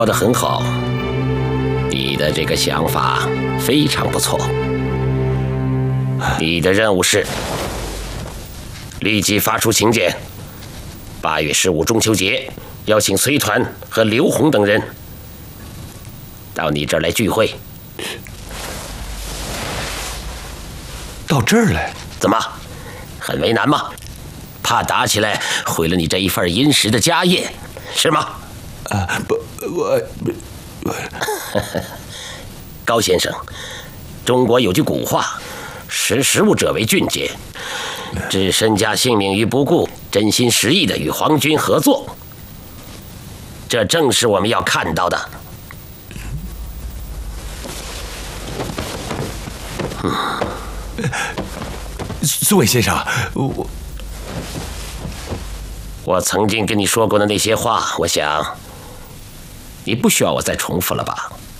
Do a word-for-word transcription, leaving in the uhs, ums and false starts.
说得很好，你的这个想法非常不错。你的任务是立即发出请柬，八月十五中秋节邀请随团和刘红等人到你这儿来聚会。 到这儿来？ 怎么，很为难吗？怕打起来毁了你这一份殷实的家业，是吗？ 啊，不，我不。 高先生，中国有句古话，识时务者为俊杰。置身家性命于不顾，真心实意的与皇军合作，这正是我们要看到的。 嗯，苏伟先生，我我曾经跟你说过的那些话，我想你不需要我再重复了吧？